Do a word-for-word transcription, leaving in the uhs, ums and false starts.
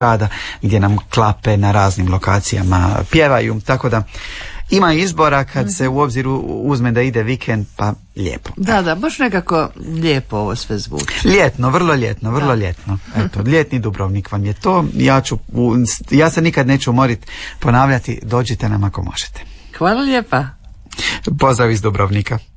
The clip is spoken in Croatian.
grada gdje nam klape na raznim lokacijama pjevaju, tako da ima izbora kad mm-hmm. se u obzir uzme da ide vikend, pa lijepo. Da, da, baš nekako lijepo ovo sve zvuči. Ljetno, vrlo ljetno, vrlo da. ljetno. Eto, ljetni Dubrovnik vam je to. Ja ću, ja se nikad neću umoriti ponavljati, dođite nam ako možete. Hvala lijepa. Pozdrav iz Dubrovnika.